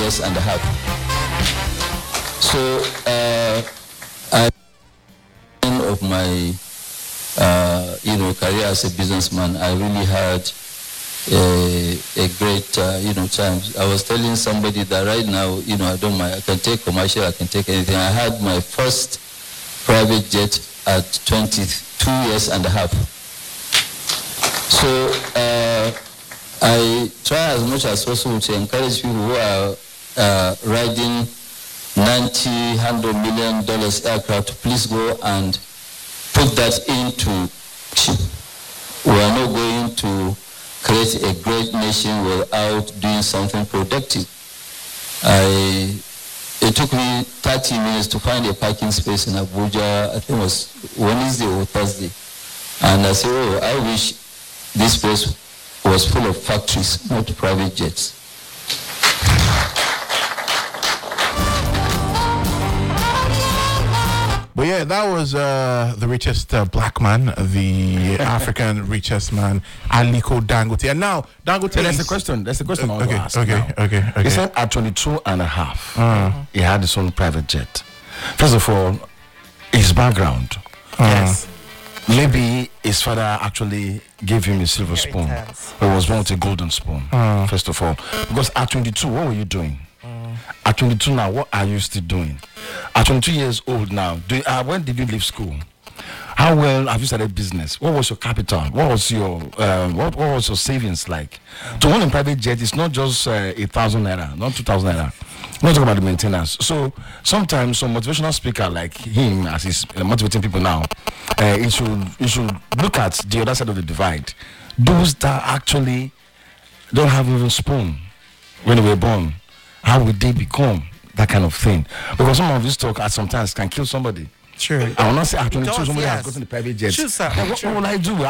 years and a half. So I of my career as a businessman, I really had a great time. I was telling somebody that right now, I don't mind. I can take commercial, I can take anything. I had my first private jet at 22 years and a half. So I try as much as possible to encourage people who are riding $90, $100 million aircraft to please go and put that into cheap. We are not going to create a great nation without doing something productive. It took me 30 minutes to find a parking space in Abuja. I think it was Wednesday or Thursday. And I said, I wish this place was full of factories, not private jets. But yeah, that was the richest black man, the African richest man, Aliko Dangote. And now, Dangote That's the question I want to ask. Okay. He said at 22 and a half, he had his own private jet. First of all, his background. Yes. Maybe his father actually gave him a silver spoon, or was born with a golden spoon, first of all. Because at 22, what were you doing? At 22 now, what are you still doing? At 22 years old now, when did you leave school? How well have you started business? What was your capital? What was your what was your savings like? To own a private jet, it's not just 1,000 naira, not 2,000 naira. We're not talking about the maintenance. So sometimes some motivational speaker like him, as he's motivating people now, he should look at the other side of the divide. Those that actually don't have even spoon when they were born, how would they become that kind of thing? Because some of this talk at sometimes can kill somebody. Sure. I will not say at 22 somebody yes. has gotten the private jet. Sure, sir. What will I do?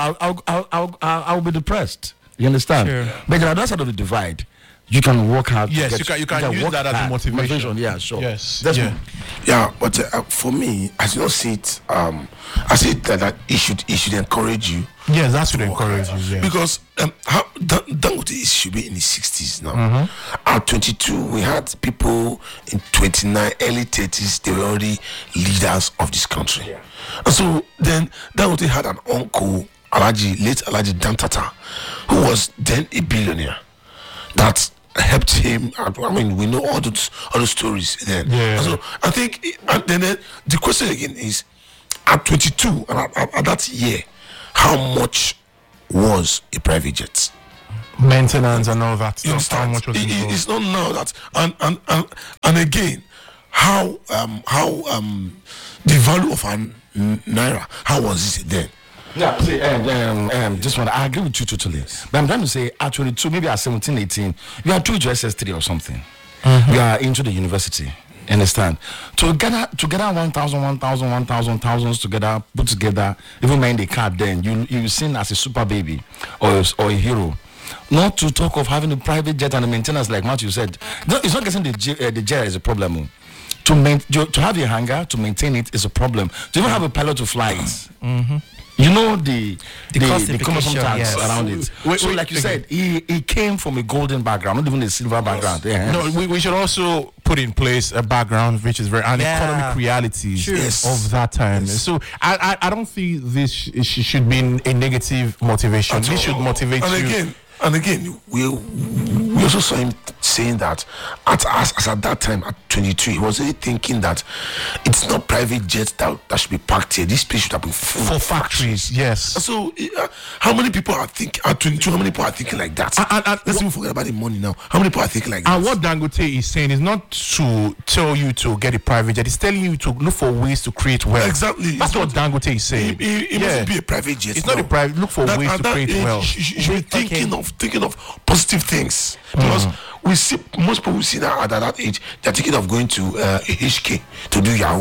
I'll be depressed. You understand? Sure. But the other side of the divide, you can work hard. Yes, you can use that as a motivation. Yeah, sure. Yes. Yeah, but for me, I don't see it. I see it that it should encourage you. Yes, that should encourage you. Yeah. Because Dangote should be in his 60s now. At 22, we had people in 29, early 30s. They were already leaders of this country. Yeah. And so then Dangote had an uncle, late Alhaji Dantata, who was then a billionaire. That helped him. I mean, we know all those stories then. Yeah. So I think, and then the question again is, at 22 and at that year, how much was a private jet? Maintenance and all that stuff. How much was it? It's not now that, and again, how the value of an naira, how was it then? Yeah, see, just one, I agree with you totally. But I'm trying to say, at 22, maybe at 17, 18, you are through your SS3 or something. You are into the university. Understand? To gather 1,000 together, put together, even mind the card, then you're seen as a super baby or a hero. Not to talk of having a private jet and a maintenance like Matthew said. No, it's not getting the jet is a problem. To have a hangar, to maintain it is a problem. To even have a pilot to fly it. You know the cumbersome tax around it. So like you said, he came from a golden background, not even a silver background. Yeah. No, we should also put in place a background which is very economic realities of that time. So I don't think this should be a negative motivation. This should motivate you. And again, we also saw him saying that at that time, at 22, he was really thinking that it's not private jets that should be parked here. This place should have been full for factories. Yes. So, how many people are thinking at 22? How many people are thinking like that? Let's even forget about the money now. How many people are thinking like that? And what Dangote is saying is not to tell you to get a private jet. It's telling you to look for ways to create wealth. Exactly. That's what Dangote is saying. It mustn't be a private jet. It's not a private. Look for ways to create wealth. You should be thinking of positive things, because we see most people we see now at that age, they're thinking of going to HK to do Yahoo.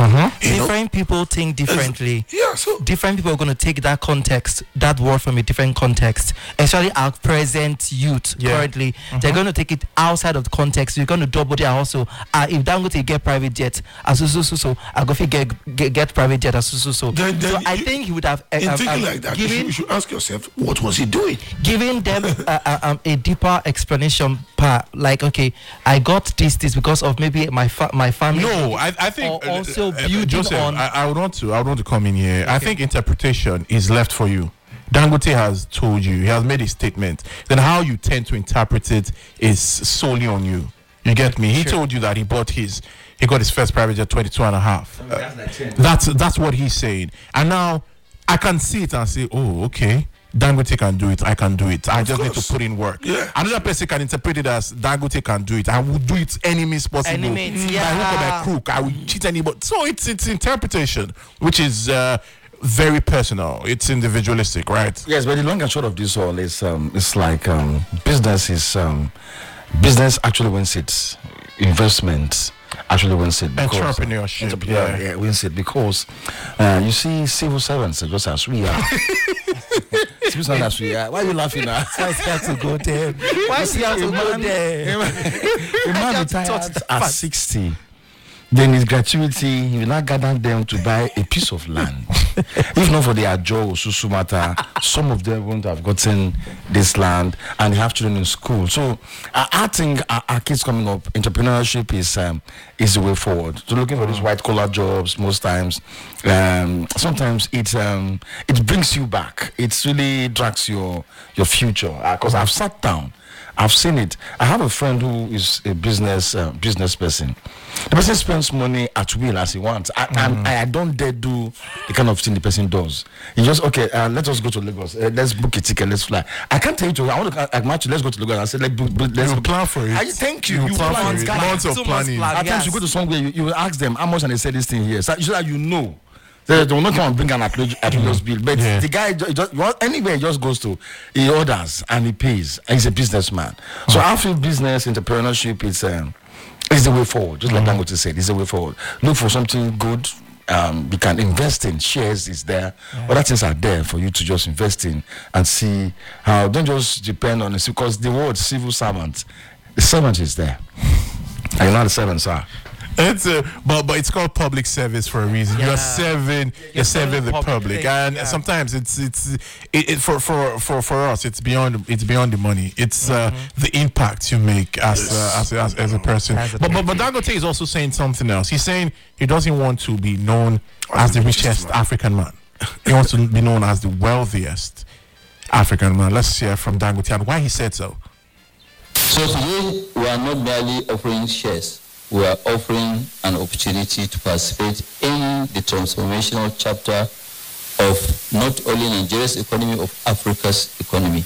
Different people think differently. So different people are going to take that context, that word from a different context. Especially our present youth currently, they're going to take it outside of the context. You're going to double their hustle. If Dangote get private jet, I go get private jet. So I think he would have. In thinking like that, you should ask yourself, what was he doing? Giving them a deeper explanation part, like, okay, I got this because of maybe my family. No, I think also building Joseph, on. I would want to come in here. Okay. I think interpretation is left for you. Dangote has told you, he has made a statement. Then how you tend to interpret it is solely on you. You get me? He told you that he got his first private jet 22 and a half. That's what he's saying. And now I can see it and say, oh, okay, Dangote can do it. I can do it. I just need to put in work. Yeah. Another person can interpret it as Dangote can do it. I will do it any means possible. Any means, By hook or by crook, I will cheat anybody. So it's interpretation, which is very personal. It's individualistic, right? Yes, but the long and short of this all is it's like business actually wins it. Investment actually wins it. Entrepreneurship, wins it because you see civil servants just as we are. Civil servants as we are. Why are you laughing now? I have to go there. Why do you have to go there? A man retired at 60. Then his gratuity, he will not gather them to buy a piece of land. If not for the Ajo or Susumata, some of them wouldn't have gotten this land, and they have children in school. So I think our kids coming up, entrepreneurship is the way forward. So looking for these white collar jobs most times, sometimes it brings you back. It really drags your future. Because I've sat down, I've seen it. I have a friend who is a business person. The person spends money at will as he wants. I don't dare do the kind of thing the person does. He just, okay, let us go to Lagos. Let's book a ticket, let's fly. I can't tell you to, I want to match you, let's go to Lagos. I said, let's plan for it. Thank you. You plan for it. Months of planning. At times you go to somewhere, you will ask them how much, and they say this thing here. So that you know. They will not come and bring an appliance bill. But the guy, anywhere he just goes to, he orders and he pays. He's a businessman. So I feel business, entrepreneurship is the way forward. Just like Dangote said, it's the way forward. Look for something good. You can invest in shares. Is there? Other things are there for you to just invest in and see how. Don't just depend on it, because the word civil servant, the servant is there. And you know how the servants are. It's but it's called public service for a reason. You're serving the public, and sometimes it's for us it's beyond the money. It's the impact you make as a person. But Dangote is also saying something else. He's saying he doesn't want to be known as the richest African man. He wants to be known as the wealthiest African man. Let's hear from Dangote and why he said so. So today we are not merely offering shares. We are offering an opportunity to participate in the transformational chapter of not only Nigeria's economy, of Africa's economy.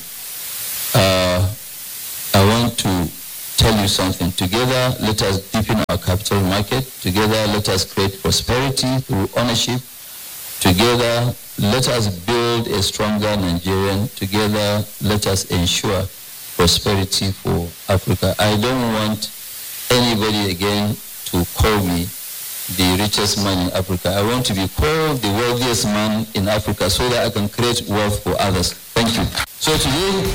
I want to tell you something. Together, let us deepen our capital market. Together, let us create prosperity through ownership. Together, let us build a stronger Nigerian. Together, let us ensure prosperity for Africa. I don't want anybody again to call me the richest man in Africa. I want to be called the wealthiest man in Africa so that I can create wealth for others. Thank you. So today,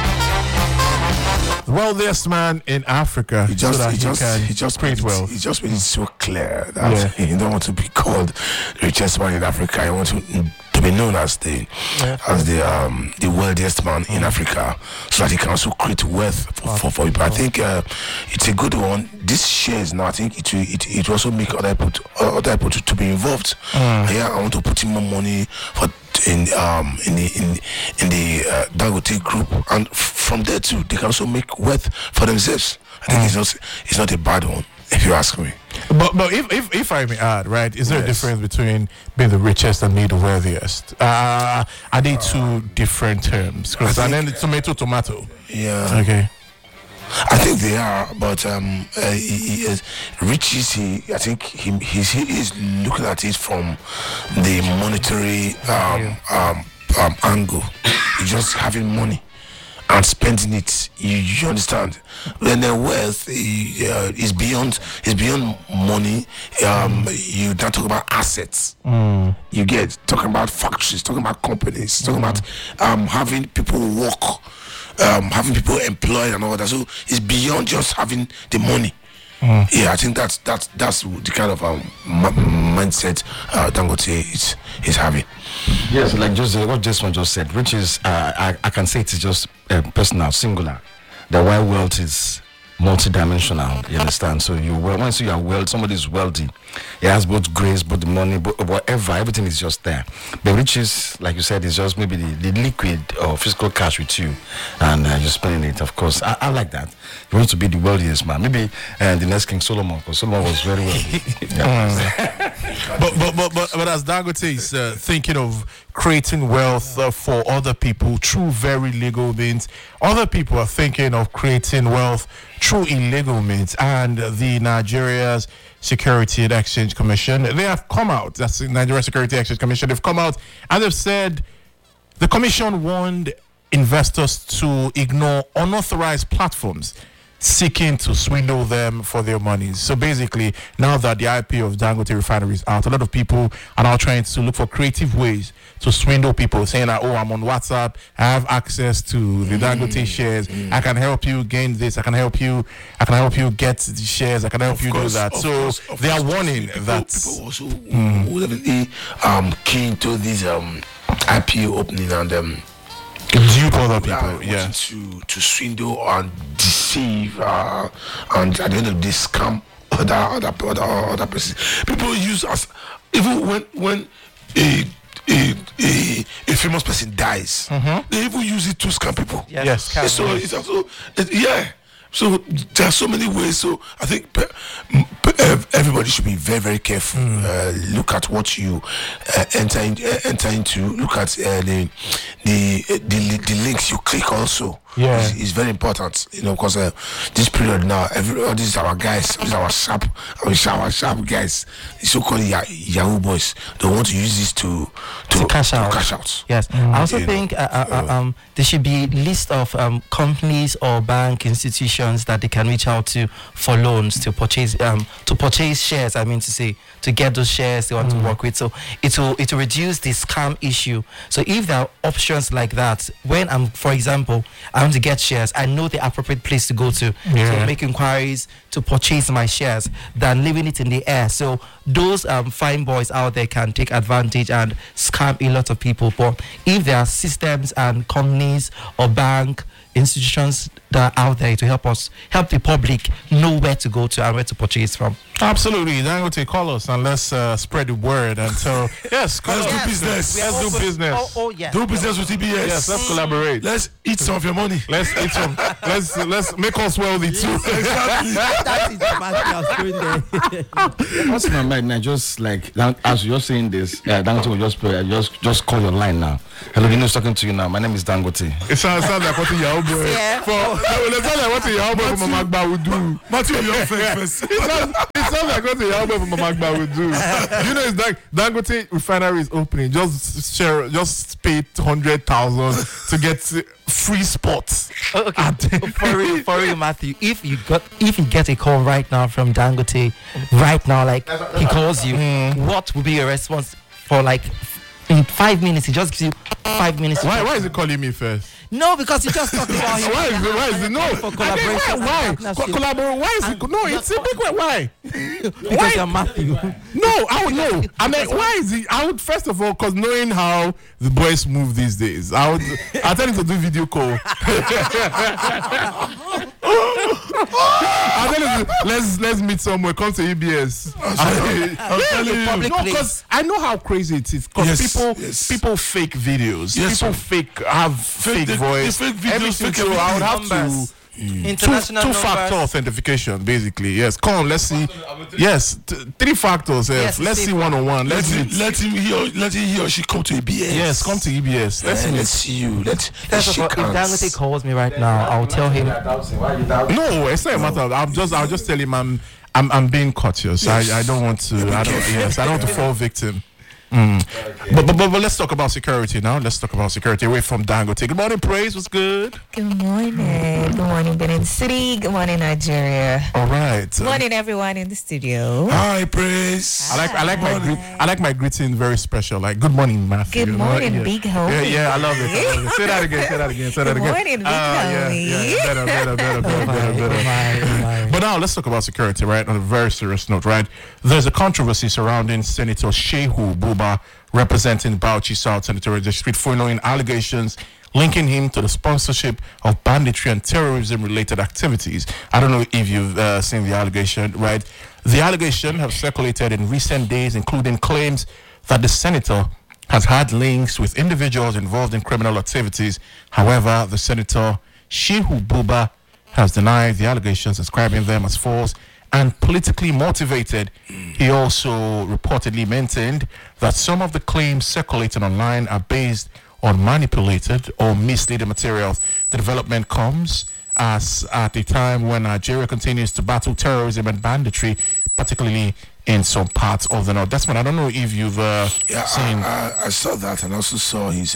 the wealthiest man in Africa. He just made it so clear that you don't want to be called the richest man in Africa. You want to be known as the wealthiest man in Africa, so that he can also create wealth for people. I think it's a good one. This shares now, I think it will also make other people to be involved. I want to put in more money in the Dangote group, and from there too they can also make wealth for themselves. I think it's not a bad one, if you ask me. But if I may add, right, is there a difference between being the richest and being the wealthiest? Are they two different terms? And then the tomato. Yeah. Okay. I think they are, but riches. I think he's looking at it from the monetary angle. He's just having money, and spending it. You understand? When the wealth is beyond money. You don't talk about assets. You get talking about factories, talking about companies, talking about having people work, having people employed and all that. So it's beyond just having the money. Yeah, I think that's the kind of mindset Dangote is having. Yes, like just what Jason just said, which is I can say it is just personal, singular. The why wealth is multidimensional. You understand? So once you are wealthy, somebody is wealthy. He has both grace, both the money, but whatever, everything is just there. The riches, like you said, is just maybe the liquid or physical cash with you, and you're spending it. Of course, I like that. You want to be the wealthiest man. Maybe the next King Solomon, because Solomon was very wealthy. But as Dangote is thinking of creating wealth for other people through very legal means, other people are thinking of creating wealth through illegal means, and the Nigeria's Security and Exchange Commission, they have come out, that's the Nigeria Security and Exchange Commission, they've come out and they've said the commission warned investors to ignore unauthorized platforms seeking to swindle them for their monies. So basically, now that the IPO of Dangote Refinery is out, a lot of people are now trying to look for creative ways to swindle people, saying that, oh, I'm on WhatsApp, I have access to the Dangote shares, I can help you gain this, I can help you get the shares, I can help you do that. So they are warning that people also would definitely keen to this IPO opening and dupe other people, to swindle and deceive, and at the end of this, scam other persons. People use us even when a famous person dies, they even use it to scam people. Yes. So it's also So there are so many ways. So I think everybody should be very, very careful. Look at what you enter into. Look at the links you click also. Is very important. Because this period now, all these are our guys, these are our sharp guys, the so-called Yahoo boys. They want to use this to cash out. Yes, I also think there should be list of companies or bank institutions that they can reach out to for loans to purchase shares. I mean to say, to get those shares they want to work with. So it will reduce the scam issue. So if there are options like that, when for example, I want to get shares, I know the appropriate place to go to make inquiries to purchase my shares than leaving it in the air. So those fine boys out there can take advantage and scam a lot of people. But if there are systems and companies or bank institutions that are out there to help the public know where to go to and where to purchase from. Absolutely. Dangote, call us and let's spread the word and tell let's do business. Let's do business. Yes. Do business with TBS. Yes, let's collaborate. Let's eat some of your money. Let's eat some. let's make us wealthy too. Exactly. That is the there. What's in my mind now? Just like as you're saying this, Dangote will just call your line now. Hello, Dino's talking to you now. My name is Dangote. It sounds like what the Yahoo boy. Yeah. It sounds like what the Yahoo boy from Magba would do. Matthew, you're first. It sounds like what the Yahoo boy from Magba would do. It's like Dangote Refinery is opening. Just pay 100,000 to get free spots. Okay. For you, Matthew, if you get a call right now from Dangote, right now, like he calls you, what would be your response for like in 5 minutes? He just gives you 5 minutes. Why is he calling me first? No, because he just talked about him. Why is it no? For collaboration. Why? Collaborate? Why is it? No, it's a big way. Why? Because you're Matthew. No, I would know. I mean, why is he? I would first of all, because knowing how the boys move these days, I'll tell him to do video call. I'll tell him let's meet somewhere. Come to EBS. I'm telling you. No, because I know how crazy it is. Because people fake videos. People have fake voice. Fake videos. Fake so I would have to. Two-factor authentication, basically. Yes, come. Let's see. Yes, 3 factors. Let's see one-on-one. Let him he or she come to EBS. Yes, come to EBS. Let's see you. Let's if Dangote calls me right now, I'll tell him. No, it's not a matter. I'll just tell him I'm being courteous. I don't want to. I don't want to fall victim. Okay. But let's talk about security now. Let's talk about security away from Dangote. Good morning, Praise. What's good? Good morning. Good morning, Benin City. Good morning, Nigeria. All right. Good morning, everyone in the studio. Hi, Praise. I like my greeting very special. Like, good morning, Matthew. Good morning, Big Homie. Yeah, I love it. Say that again. Good morning, Big Homie. Better. But now let's talk about security, right? On a very serious note, right? There's a controversy surrounding Senator Shehu Buba, representing Bauchi South Senatorial District, following allegations linking him to the sponsorship of banditry and terrorism-related activities. I don't know if you've seen the allegation, right? The allegation have circulated in recent days, including claims that the senator has had links with individuals involved in criminal activities. However, the senator Shehu Buba has denied the allegations, describing them as false and politically motivated. He also reportedly maintained that some of the claims circulating online are based on manipulated or misleading materials. The development comes as at a time when Nigeria continues to battle terrorism and banditry, particularly in some parts of the north. Desmond, I don't know if you've seen. I saw that, and also saw his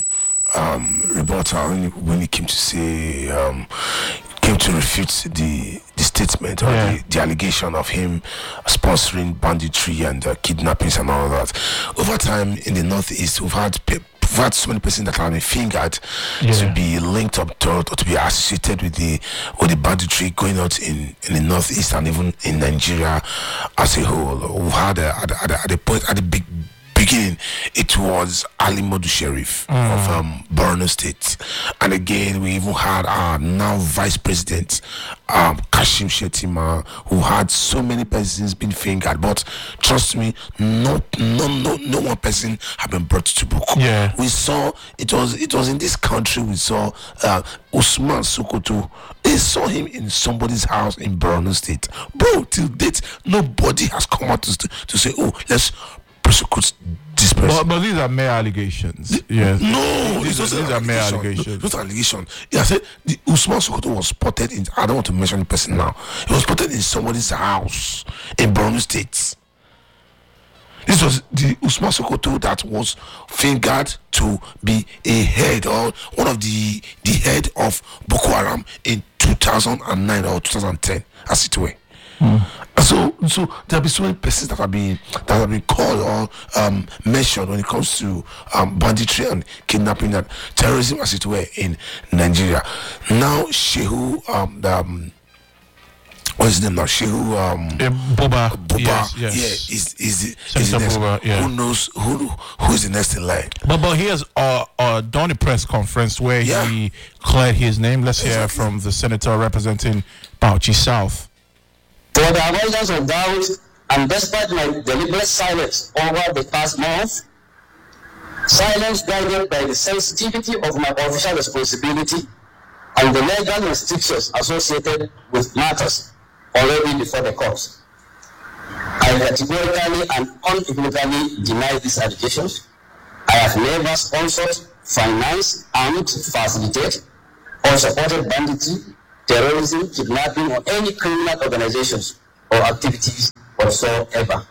rebuttal when he came to say. Came to refute the statement or the allegation of him sponsoring banditry and kidnappings and all that. Over time in the Northeast, we've had so many persons that have been fingered to be linked up to be associated with the banditry going out in the Northeast and even in Nigeria as a whole. We had at the beginning, it was Ali Modu Sheriff of Borno State, and again we even had our now Vice President Kashim Shettima, who had so many persons been fingered. But trust me, no one person had been brought to book. Yeah, we saw it was in this country. We saw Usman Sokoto. They saw him in somebody's house in Borno State. Bro, till date, nobody has come out to say, oh, let's prosecute this person. But these are mere allegations. Yes. No, these are mere allegations. Those are allegations. Yeah, I said the Usman Sokoto was spotted in. I don't want to mention the person now. He was spotted in somebody's house in Borno State. This was the Usman Sokoto that was fingered to be a head or one of the head of Boko Haram in 2009 or 2010, as it were. So there'll be so many persons that have been called or mentioned when it comes to banditry and kidnapping and terrorism, as it were, in Nigeria. Now Shehu what's his name now? Shehu Buba. Yes. Is Senator the next. Buba, yeah. Who knows who is the next in line? But he has done a press conference where he cleared his name. Let's hear from the senator representing Bauchi South. For the avoidance of doubt, and despite my deliberate silence over the past month, silence guided by the sensitivity of my official responsibility and the legal restrictions associated with matters already before the courts, I categorically and unequivocally deny these allegations. I have never sponsored, financed, armed, facilitated, or supported banditry, terrorism, kidnapping, or any criminal organizations or activities whatsoever.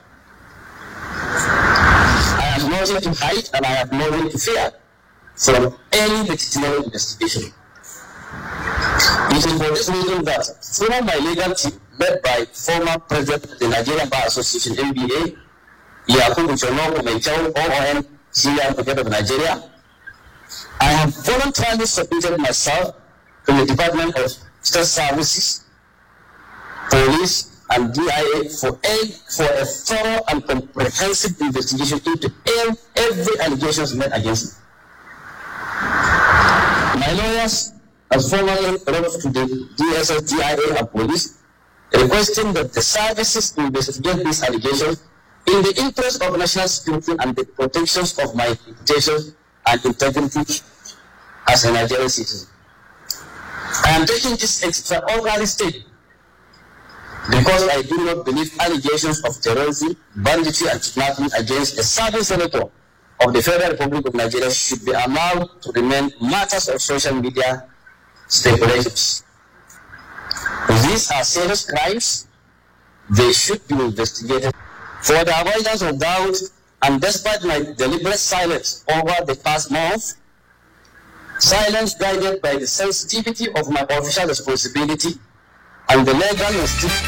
I have nothing to hide and I have nothing to fear from any legitimate investigation. It is for this reason that through my legal team, led by former President of the Nigerian Bar Association, NBA, Yakubu Chono Kumechau, OON, Senior Advocate of Nigeria, I have voluntarily submitted myself to the Department of State Services, Police, and DIA for a thorough and comprehensive investigation into every allegation made against me. My lawyers have formally wrote to the DSS, DIA, and Police requesting that the services investigate these allegations in the interest of national security and the protections of my reputation and integrity as a Nigerian citizen. I am taking this extraordinary step because I do not believe allegations of terrorism, banditry, and kidnapping against a serving senator of the Federal Republic of Nigeria should be allowed to remain matters of social media speculations. These are serious crimes. They should be investigated. For the avoidance of doubt, and despite my deliberate silence over the past month, silence guided by the sensitivity of my official responsibility and the legal institution.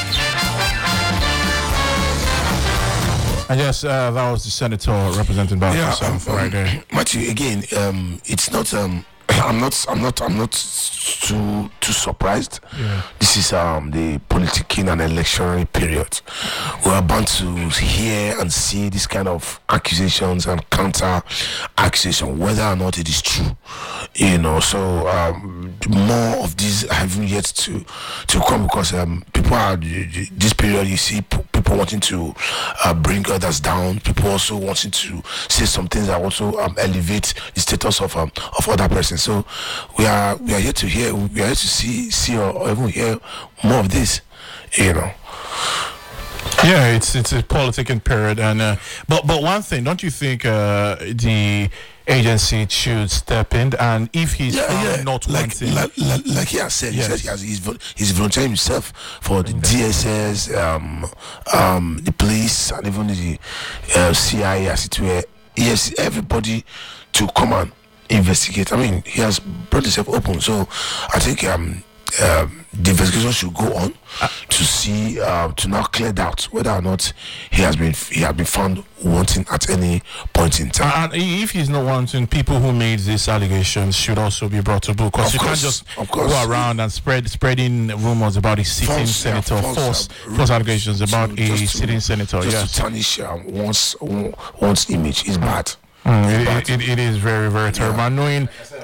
And yes, that was the senator represented by himself right there. Matthew, again, it's not. I'm not too surprised. Yeah. This is the politicking and electionary period. We are bound to hear and see this kind of accusations and counter accusation, whether or not it is true. So more of these haven't yet to come, because people are this period. You see people wanting to bring others down. People also wanting to say some things that also elevate the status of other persons. So we are here to hear. We are here to see or even hear more of this. Yeah, it's a politicking period, and but one thing, don't you think the agency should step in, and if he's not wanting, like he has said, yes. He said he's volunteering himself for the DSS, the police, and even the CIA, as it were. Yes, everybody to come and investigate. I mean, he has brought himself open, so I think the investigation should go on to see to now clear doubt whether or not he has been found wanting at any point in time. And if he's not wanting, people who made these allegations should also be brought to book, because you can't just go around and spreading rumors about a sitting senator, false allegations about a sitting senator. Just to tarnish one's image is bad. It is very, very terrible. And knowing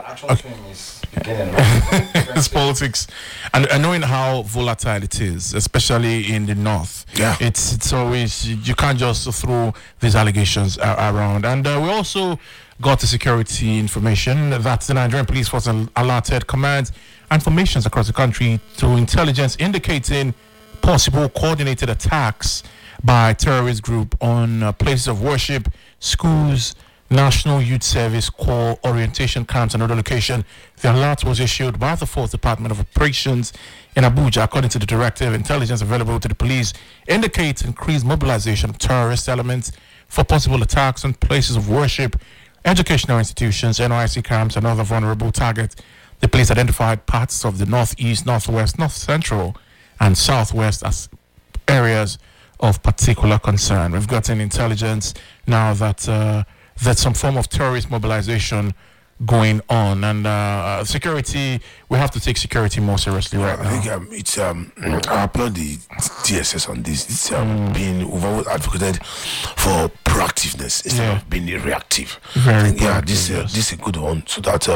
it's politics, and knowing how volatile it is, especially in the north. Yeah, it's always, you can't just throw these allegations around. And we also got the security information that the Nigerian Police Force alerted command and formations across the country to intelligence indicating possible coordinated attacks by terrorist group on places of worship, schools, National Youth Service Corps orientation camps, and other location. The alert was issued by the 4th Department of Operations in Abuja. According to the directive, intelligence available to the police indicates increased mobilization of terrorist elements for possible attacks on places of worship, educational institutions, NYC camps, and other vulnerable targets. The police identified parts of the northeast, northwest, north central, and southwest as areas of particular concern. We've gotten intelligence now that there's some form of terrorist mobilization going on, and security, we have to take security more seriously right now. I think it's I applaud the DSS on this. It's we've always advocated for proactiveness instead of being reactive. This is a good one, so that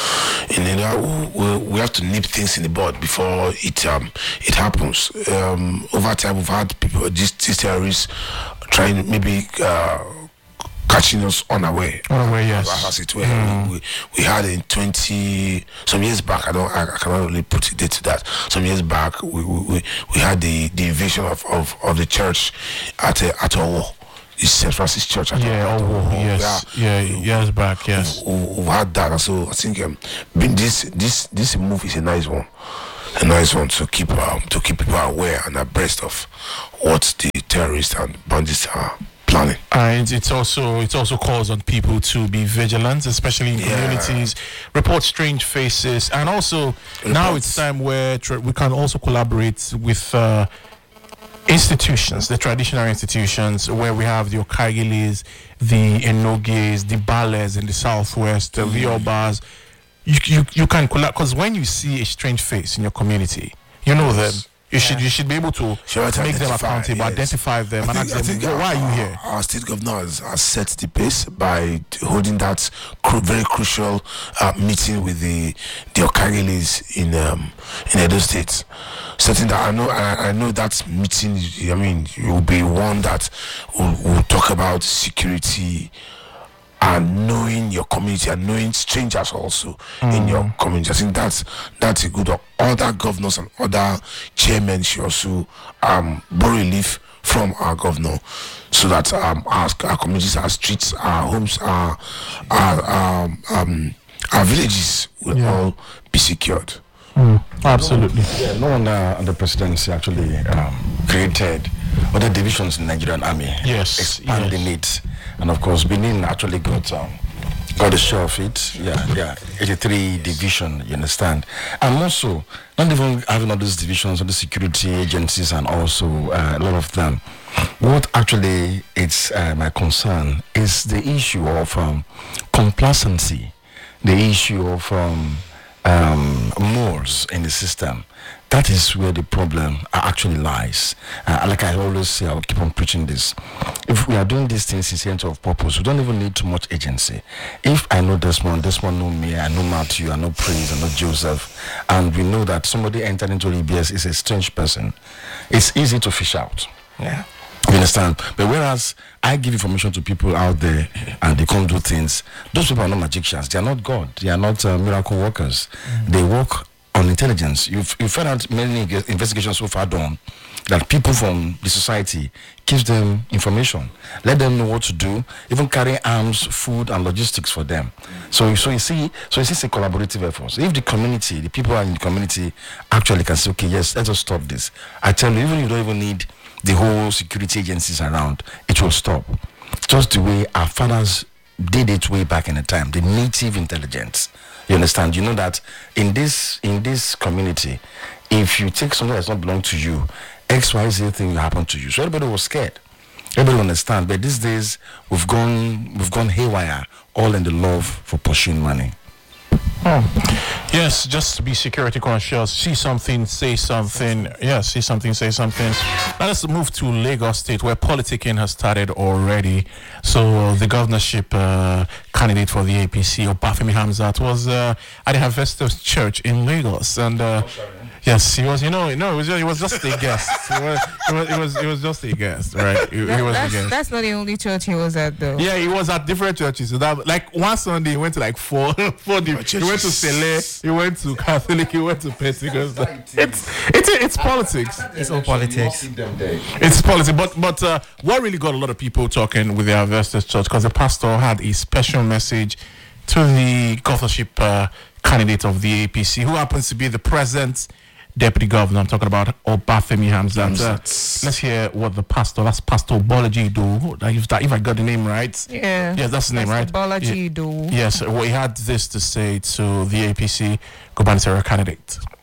we have to nip things in the bud before it happens. Over time, we've had people, these terrorists trying maybe catching us unaware. Yes. As it were, we had in some years back. I cannot really put a date to that. Some years back, we had the invasion of the church at Owo. The St. Francis Church. Years back. Yes, we had that. So I think this move is a nice one. A nice one to keep people aware and abreast of what the terrorists and bandits are planning. And it also calls on people to be vigilant, especially in communities, report strange faces, and also now it's time where we can also collaborate with institutions, the traditional institutions, where we have the Okaigilis, the Enoges, the Bales in the southwest, the Viobas. You can collaborate, because when you see a strange face in your community, you know them. You should be able to make them accountable, identify them, and ask them, why are you here? Our state governor has set the pace by holding that very crucial meeting with the Okagilis in Edo State. Setting that, I know that meeting. I mean, it will be one that will talk about security and knowing your community and knowing strangers also in your community. I think that's a good one. Other governors and other chairmen should also borrow a leaf from our governor, so that our communities, our streets, our homes, our villages will all be secured. Absolutely. No wonder the presidency actually created other divisions in the Nigerian Army. Yes. Expanding it. and of course Benin actually got a share of it. Yeah, 83 division. You understand? And also, not even having all these divisions, all the security agencies, and also a lot of them. What actually is my concern is the issue of complacency, the issue of morals in the system. That is where the problem actually lies. Like I always say, I'll keep on preaching this. If we are doing these things in sense of purpose, we don't even need too much agency. If I know Desmond know me, I know Matthew, I know Prince, I know Joseph, and we know that somebody entered into EBS is a strange person, it's easy to fish out. Yeah. You understand? But whereas I give information to people out there and they come do things, those people are not magicians. They are not God. They are not miracle workers. They work on intelligence. You've found out many investigations so far done that people from the society gives them information, let them know what to do, even carry arms, food, and logistics for them. So you see, it's a collaborative effort. If the community, the people in the community actually can say, okay, yes, let's just stop this. I tell you, even if you don't even need the whole security agencies around, it will stop. Just the way our fathers did it way back in the time, the native intelligence. You understand? You know that in this community, if you take something that's not belong to you, XYZ thing will happen to you. So everybody was scared. Everybody understand. But these days we've gone haywire, all in the love for pursuing money. Yes, just to be security conscious. See something, say something. Yes, see something, say something. Now let's move to Lagos State, where politicking has started already. So the governorship candidate for the APC, Obafemi Hamzat, was at the Harvesters Church in Lagos, and yes, he was. He was just a guest. He was just a guest, right? He was a guest. That's not the only church he was at, though. Yeah, he was at different churches. So that, like one Sunday, he went to like four different. He went to Sele, he went to Catholic, he went to Pentecost. It's politics. It's all politics. It's politics. But what really got a lot of people talking with the Harvesters Church, because the pastor had a special message to the governorship candidate of the APC, who happens to be the present deputy governor. I'm talking about Obafemi Hamzat. Let's hear what that's Pastor Bolaji do. If I got the name right. Yeah. Yes, that's the name, right? Bolaji do. Yes, well, he had this to say to the APC gubernatorial candidate.